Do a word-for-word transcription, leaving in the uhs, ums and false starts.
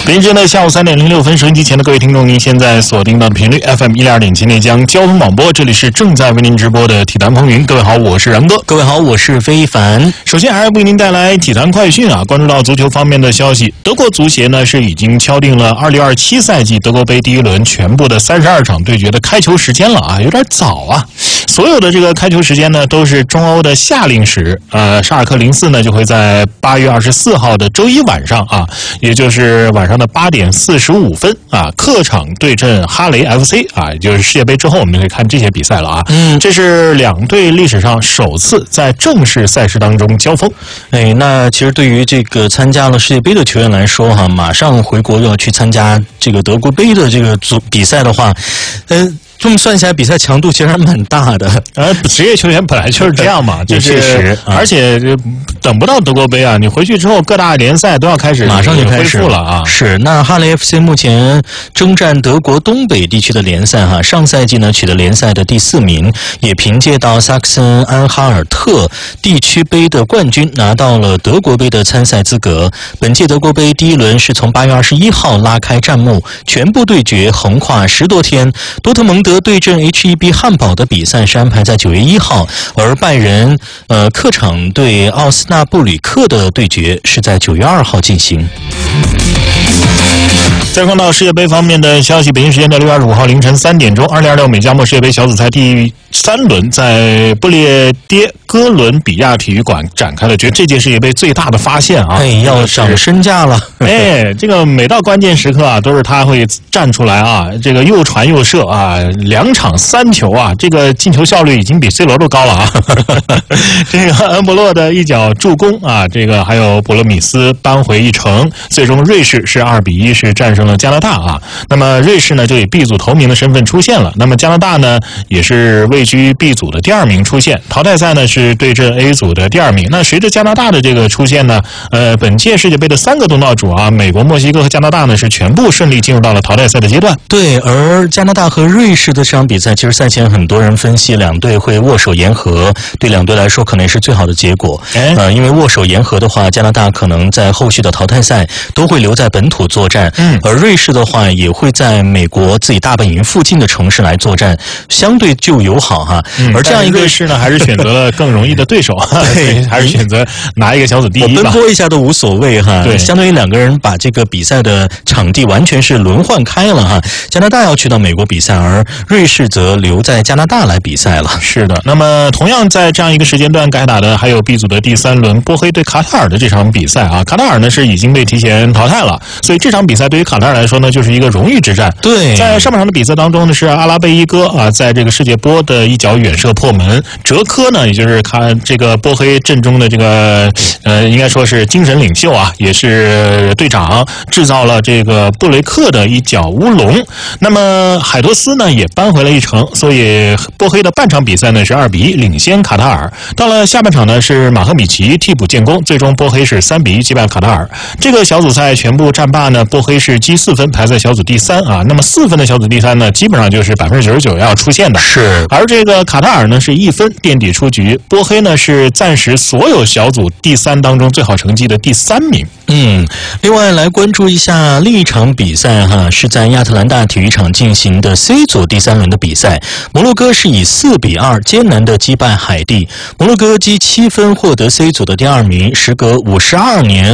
北京时间的下午三点零六分，收音机前的各位听众，您现在锁定到的频率 F M 一零二点七内江交通广播，这里是正在为您直播的体坛风云。各位好，我是然哥。 各位好，我是非凡。 首先还是为您带来体坛快讯啊，关注到足球方面的消息，德国足协呢是已经敲定了二零二七赛季德国杯第一轮全部的三十二场对决的开球时间了啊，有点早啊。所有的这个开球时间呢都是中欧的夏令时，呃，沙尔克零四呢就会在八月二十四号的周一晚上啊，也就是晚上的八点四十五分啊，客场对阵哈雷 F C 啊，也就是世界杯之后我们就可以看这些比赛了啊。嗯，这是两队历史上首次在正式赛事当中交锋。 哎，那其实对于这个参加了世界杯的球员来说哈，马上回国要去参加这个德国杯的这个组比赛的话，嗯、呃。这么算起来，比赛强度其实还蛮大的。 呃，职业球员本来就是这样嘛，就是， 啊、 而且等不到德国杯啊，你回去之后各大联赛都要开始， 马上就开始恢复了啊。 是，那哈雷 F C 目前征战德国东北地区的联赛哈，上赛季呢取得联赛的第四名，也凭借到萨克森安哈尔特地区杯的冠军，拿到了德国杯的参赛资格。本届德国杯第一轮是从八月二十一号拉开战幕，全部对决横跨十多天，多特蒙德对阵 H E B 汉堡的比赛是安排在九月一号，而拜仁呃客场对奥斯纳布吕克的对决是在九月二号进行。 再看到世界杯方面的消息，北京时间的六月二十五号凌晨三点钟，二零二六美加墨世界杯小组赛第三轮在不列颠哥伦比亚体育馆展开了，觉得这届世界杯最大的发现啊， 哎，要涨身价了。 哎，这个每到关键时刻啊，都是他会站出来啊，这个又传又射啊，两场三球啊，这个进球效率已经比 C 罗都高了啊。这个恩博洛的一脚助攻啊，这个还有博勒米斯扳回一城，最终瑞士是二比一是战胜了加拿大啊。那么瑞士呢就以 B 组头名的身份出现了，那么加拿大呢也是位居 B 组的第二名出现，淘汰赛呢是对阵 A 组的第二名。那随着加拿大的这个出现呢，呃，本届世界杯的三个东道主啊，美国、墨西哥和加拿大呢是全部顺利进入到了淘汰赛的阶段。 对，而加拿大和瑞士的这场比赛，其实赛前很多人分析两队会握手言和，对两队来说可能是最好的结果。哎，呃，因为握手言和的话，加拿大可能在后续的淘汰赛都会留在本土作战，嗯，而瑞士的话也会在美国自己大本营附近的城市来作战，相对就友好哈。 嗯、 而这样一个瑞士呢，还是选择了更容易的对手，对，还是选择拿一个小组第一吧。 我奔波一下都无所谓哈。对，相当于两个人把这个比赛的场地完全是轮换开了哈。加拿大要去到美国比赛，而瑞士则留在加拿大来比赛了。 是的，那么同样在这样一个时间段该打的还有 B 组的第三轮波黑对卡塔尔的这场比赛啊。卡塔尔呢是已经被提前淘汰了，所以这场比赛对于卡塔尔来说呢就是一个荣誉之战。 对， 在上半场的比赛当中呢，是阿拉贝伊戈啊在这个世界波的一脚远射破门，哲科呢也就是看这个波黑阵中的这个呃应该说是精神领袖啊，也是队长，制造了这个布雷克的一脚乌龙。那么海多斯呢也扳回了一城，所以波黑的半场比赛呢是二比一领先卡塔尔。到了下半场呢是马赫米奇替补建功，最终波黑是三比一击败卡塔尔。这个小组赛全部战罢呢，波黑是积四分排在小组第三啊。那么四分的小组第三呢，基本上就是百分之九十九要出现的。 是， 而这个卡塔尔呢是一分垫底出局，波黑呢是暂时所有小组第三当中最好成绩的第三名。 嗯，另外来关注一下另一场比赛哈，是在亚特兰大体育场进行的 C 组第三轮的比赛，摩洛哥是以四比二艰难的击败海地，摩洛哥积七分获得 C 组的第二名，时隔五十二年